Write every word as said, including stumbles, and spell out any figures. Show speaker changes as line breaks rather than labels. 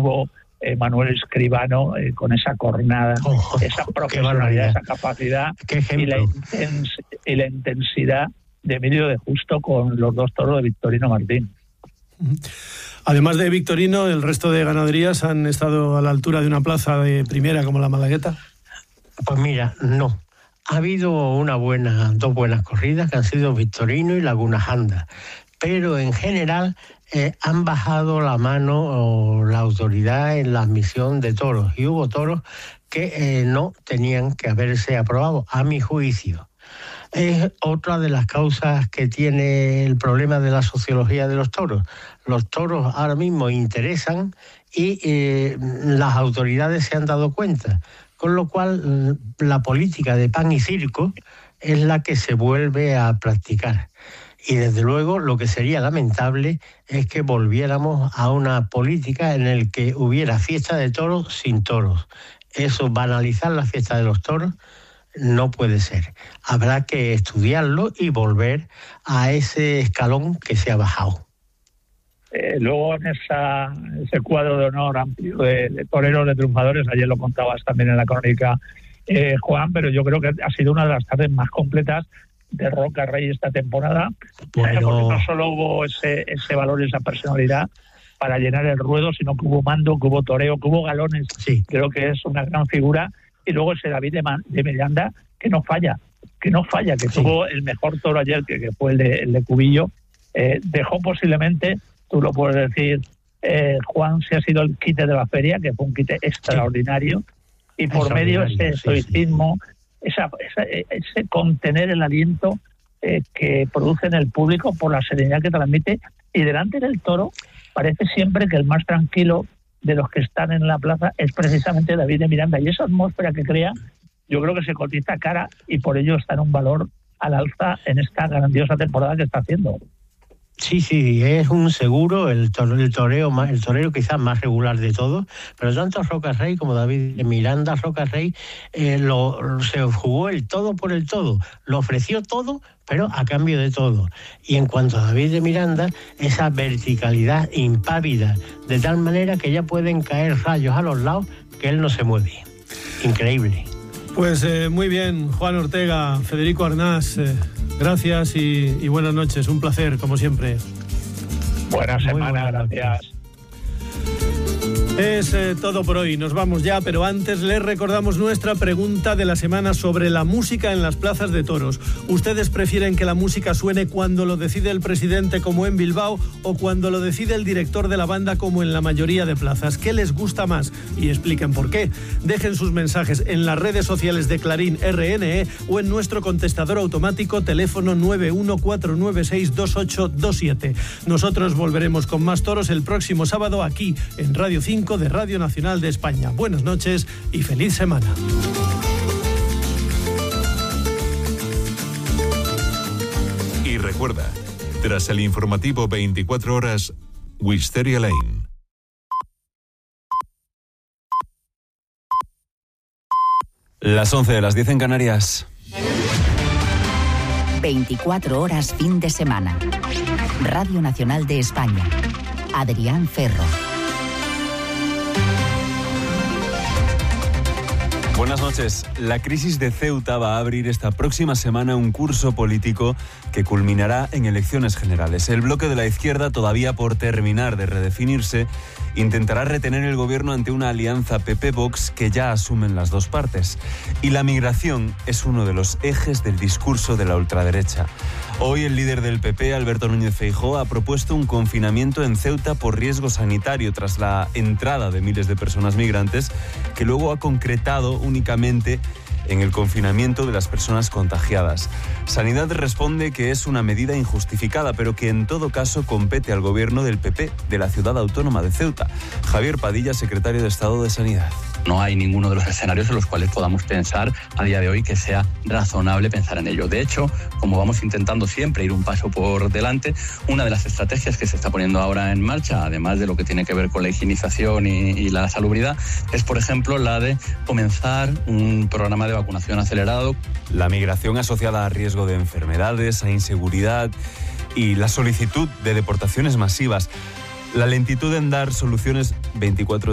tuvo eh, Manuel Escribano eh, con esa cornada, oh, esa profesionalidad, esa capacidad y la, intens y la intensidad de Emilio de Justo con los dos toros de Victorino Martín.
Además de Victorino, ¿el resto de ganaderías han estado a la altura de una plaza de primera como la Malagueta?
Pues mira, no. Ha habido una buena, dos buenas corridas que han sido Victorino y Laguna Janda, pero en general eh, han bajado la mano o la autoridad en la admisión de toros, y hubo toros que eh, no tenían que haberse aprobado, a mi juicio. Es otra de las causas que tiene el problema de la sociología de los toros. Los toros ahora mismo interesan y eh, las autoridades se han dado cuenta, con lo cual la política de pan y circo es la que se vuelve a practicar. Y desde luego lo que sería lamentable es que volviéramos a una política en la que hubiera fiesta de toros sin toros. Eso, banalizar la fiesta de los toros, no puede ser. Habrá que estudiarlo y volver a ese escalón que se ha bajado.
Eh, luego en esa, ese cuadro de honor amplio de, de toreros, de triunfadores, ayer lo contabas también en la crónica, eh, Juan, pero yo creo que ha sido una de las tardes más completas de Roca Rey esta temporada, bueno, porque no solo hubo ese, ese valor y esa personalidad para llenar el ruedo, sino que hubo mando, que hubo toreo, que hubo galones.
Sí.
Creo que es una gran figura. Y luego ese David de, Man, de Miranda, que no falla, que no falla, que sí. Tuvo el mejor toro ayer, que, que fue el de, el de Cubillo. Eh, dejó posiblemente, tú lo puedes decir, eh, Juan, si ha sido el quite de la feria, que fue un quite extraordinario, sí. Y por medio ese estoicismo, sí, sí. Esa, esa, ese contener el aliento eh, que produce en el público por la serenidad que transmite, y delante del toro parece siempre que el más tranquilo de los que están en la plaza es precisamente David de Miranda, y esa atmósfera que crea yo creo que se cotiza cara y por ello está en un valor al alza en esta grandiosa temporada que está haciendo.
Sí, sí, es un seguro, el, tore, el toreo más, el torero quizás más regular de todos, pero tanto Roca Rey como David de Miranda, Roca Rey eh, lo, se jugó el todo por el todo, lo ofreció todo, pero a cambio de todo. Y en cuanto a David de Miranda, esa verticalidad impávida, de tal manera que ya pueden caer rayos a los lados que él no se mueve. Increíble.
Pues eh, muy bien, Juan Ortega, Federico Arnás, eh, gracias y, y buenas noches, un placer, como siempre.
Buena semana, gracias.
Es eh, todo por hoy, nos vamos ya, pero antes les recordamos nuestra pregunta de la semana sobre la música en las plazas de toros. ¿Ustedes prefieren que la música suene cuando lo decide el presidente, como en Bilbao, o cuando lo decide el director de la banda, como en la mayoría de plazas? ¿Qué les gusta más? Y expliquen por qué. Dejen sus mensajes en las redes sociales de Clarín R N E o en nuestro contestador automático teléfono nueve uno cuatro nueve seis dos ocho dos siete. Nosotros volveremos con más toros el próximo sábado aquí en Radio cinco de Radio Nacional de España. Buenas noches y feliz semana.
Y recuerda, tras el informativo veinticuatro horas, Wisteria Lane.
Las once de las diez en Canarias.
veinticuatro horas fin de semana. Radio Nacional de España. Adrián Ferro.
Buenas noches. La crisis de Ceuta va a abrir esta próxima semana un curso político que culminará en elecciones generales. El bloque de la izquierda, todavía por terminar de redefinirse, intentará retener el gobierno ante una alianza P P-Vox que ya asumen las dos partes. Y la migración es uno de los ejes del discurso de la ultraderecha. Hoy el líder del P P, Alberto Núñez Feijóo, ha propuesto un confinamiento en Ceuta por riesgo sanitario tras la entrada de miles de personas migrantes, que luego ha concretado únicamente en el confinamiento de las personas contagiadas. Sanidad responde que es una medida injustificada, pero que en todo caso compete al gobierno del P P de la ciudad autónoma de Ceuta. Javier Padilla, secretario de Estado de Sanidad.
No hay ninguno de los escenarios en los cuales podamos pensar a día de hoy que sea razonable pensar en ello. De hecho, como vamos intentando siempre ir un paso por delante, una de las estrategias que se está poniendo ahora en marcha, además de lo que tiene que ver con la higienización y, y la salubridad, es, por ejemplo, la de comenzar un programa de vacunación acelerado.
La migración asociada a riesgo de enfermedades, a inseguridad y la solicitud de deportaciones masivas. La lentitud en dar soluciones veinticuatro